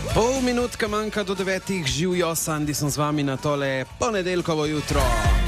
Pol minutka manjka do 9, živijo, Sandi sem z vami na tole ponedeljkovo jutro.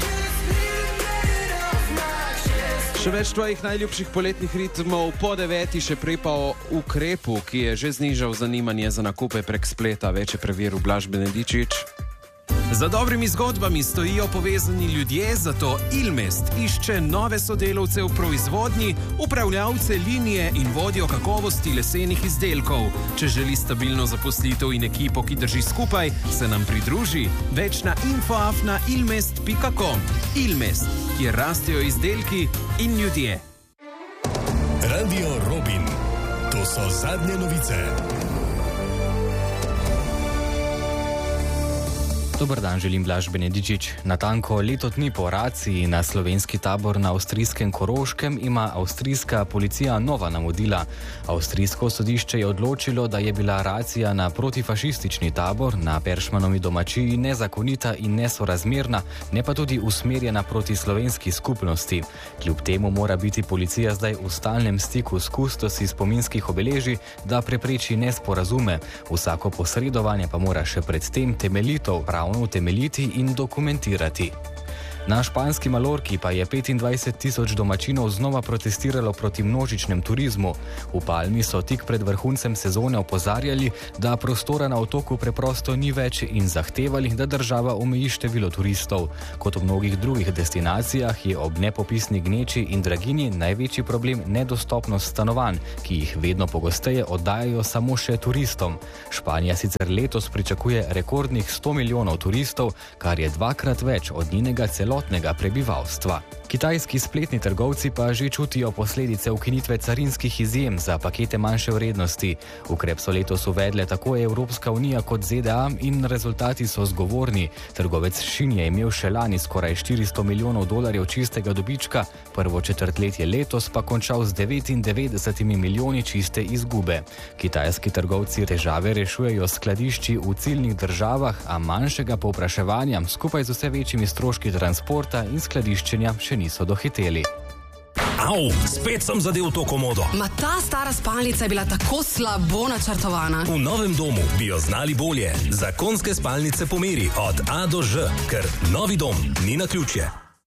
Še več tvojih najljubših poletnih ritmov po 9, še prej pa o ukrepu, ki je že znižal zanimanje za nakupe prek spleta, več je preveril Blaž Benedičič. Za dobrimi zgodbami stojijo povezani ljudje, zato Ilmest išče nove sodelavce v proizvodnji, upravljavce linije in vodjo kakovosti lesenih izdelkov. Če želi stabilno zaposlitev in ekipo, ki drži skupaj, se nam pridruži. Več na info@ilmest.com. Ilmest, kjer rastejo izdelki in ljudje. Radio Robin. To so zadnje novice. Dober dan, želim Blaž Benedičič. Natanko leto dni po raciji na slovenski tabor na avstrijskem Koroškem ima avstrijska policija nova navodila. Avstrijsko sodišče je odločilo, da je bila racija na protifašistični tabor na Peršmanovi domačiji nezakonita in nesorazmerna, ne pa tudi usmerjena proti slovenski skupnosti. Kljub temu mora biti policija zdaj v stalnem stiku s kustosi spominskih obeležij, da prepreči nesporazume. Vsako posredovanje pa mora še predtem temeljito pravno utemeljiti in dokumentirati. Na španski Malorki pa je 25.000 domačinov znova protestiralo proti množičnem turizmu. V Palmi so tik pred vrhuncem sezone opozarjali, da prostora na otoku preprosto ni več in zahtevali, da država omeji število turistov. Kot v mnogih drugih destinacijah je ob nepopisni gneči in draginji največji problem nedostopnost stanovanj, ki jih vedno pogosteje oddajajo samo še turistom. Španija sicer letos pričakuje rekordnih 100 milijonov turistov, kar je dvakrat več od njenega celotnega prebivalstva. Kitajski spletni trgovci pa že čutijo posledice ukinitve carinskih izjem za pakete manjše vrednosti. Ukrep so letos uvedle tako Evropska unija kot ZDA in rezultati so zgovorni. Trgovec Šin je imel še lani skoraj 400 milijonov dolarjev čistega dobička, prvo četrtletje letos pa končal z 99 milijoni čiste izgube. Kitajski trgovci težave rešujejo skladišči v ciljnih državah, a manjšega povpraševanja skupaj z vse večjimi stroški transporta in skladiščenja še niso dohiteli. Au, spet sem zadel to komodo. Ma ta stara spalnica je bila tako slabo načrtovana. V novem domu bi jo znali bolje. Zakonske spalnice po meri od A do Ž, ker novi dom ni naključje.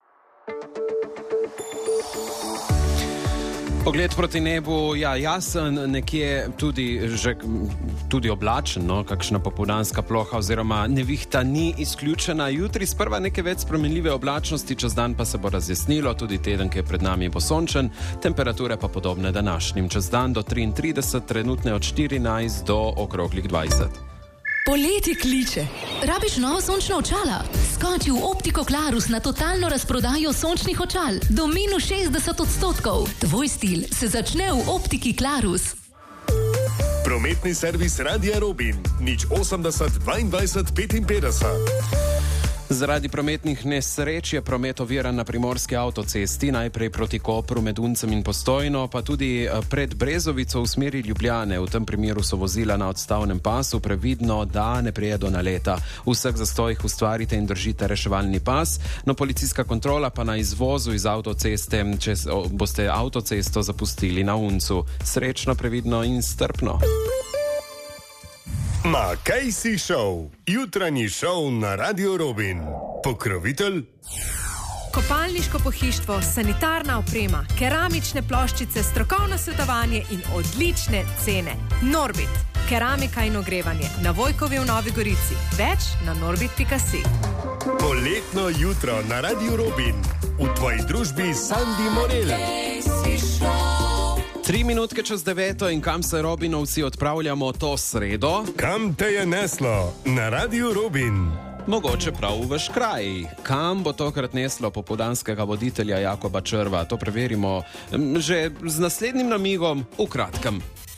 Pogled proti nebu, ja, jasen, nekje tudi oblačen, no, kakšna popoldanska ploha oziroma nevihta ni izključena. Jutri sprva nekaj več spremenljive oblačnosti, čez dan pa se bo razjasnilo, tudi teden, ki je pred nami, bo sončen, temperature pa podobne današnjim. Čez dan do 33, trenutne od 14 do okroglih 20. Poletje kliče. Rabiš novo sončno očala? Skoči v Optiko Klarus na totalno razprodajo sončnih očal. Do minus 60%. Tvoj stil se začne v Optiki Klarus. Prometni servis Radia Robin. 080 22 55. Zaradi prometnih nesreč je promet oviran na primorski avtocesti, najprej proti Kopru med Uncem in Postojno, pa tudi pred Brezovico v smeri Ljubljane. V tem primeru so vozila na odstavnem pasu, previdno, da ne prije do naleta. V vseh zastojih ustvarite in držite reševalni pas, no policijska kontrola pa na izvozu iz avtoceste, če boste avtocesto zapustili na Uncu. Srečno, previdno in strpno. Ma kaj si šel? Jutranji šov na Radio Robin. Pokrovitelj? Kopalniško pohištvo, sanitarna oprema, keramične ploščice, strokovno svetovanje in odlične cene. Norbit, keramika in ogrevanje, na Vojkovi v Novi Gorici. Več na norbit.si. Poletno jutro na Radio Robin. V tvoji družbi Sandi Morel. 3 minutke čez 9 in kam se Robinovci odpravljamo to sredo? Kam te je neslo? Na Radio Robin. Mogoče prav v vaš kraj. Kam bo tokrat neslo popoldanskega voditelja Jakoba Črva? To preverimo že z naslednjim namigom v kratkem.